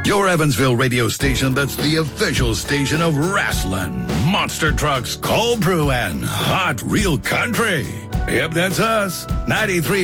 Your Evansville radio station that's the official station of wrestling, monster trucks, cold brew, and hot real country. Yep, that's us. 93